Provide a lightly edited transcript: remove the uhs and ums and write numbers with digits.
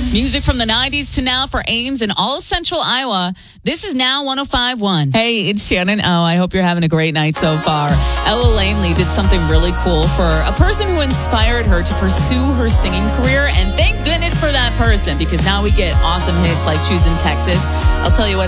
Music from the 90s to now for Ames and all of Central Iowa. This is Now 105.1. Hey, it's Shannon O. I hope you're having a great night so far. Ella Langley did something really cool for a person who inspired her to pursue her singing career. And thank goodness for that person, because now we get awesome hits like Choosing Texas. I'll tell you what,